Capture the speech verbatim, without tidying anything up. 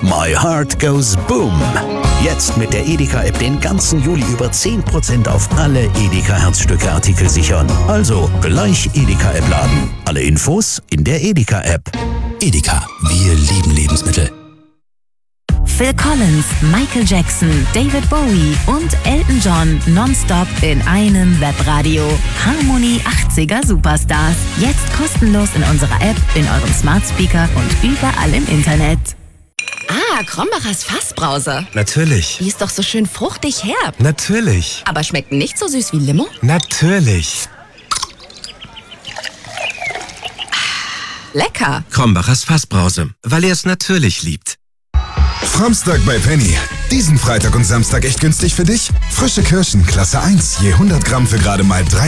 My Heart Goes Boom. Jetzt mit der Edeka-App den ganzen Juli über zehn Prozent auf alle Edeka-Herzstücke-Artikel sichern. Also gleich Edeka-App laden. Alle Infos in der Edeka-App. Edeka, wir lieben Lebensmittel. Phil Collins, Michael Jackson, David Bowie und Elton John nonstop in einem Webradio. Harmony achtziger Superstars. Jetzt kostenlos in unserer App, in eurem Smart Speaker und überall im Internet. Ah, Krombacher's Fassbrause. Natürlich. Die ist doch so schön fruchtig herb. Natürlich. Aber schmeckt nicht so süß wie Limo? Natürlich. Lecker. Krombacher's Fassbrause, weil er es natürlich liebt. Framstag bei Penny. Diesen Freitag und Samstag echt günstig für dich? Frische Kirschen, Klasse eins, je hundert Gramm für gerade mal drei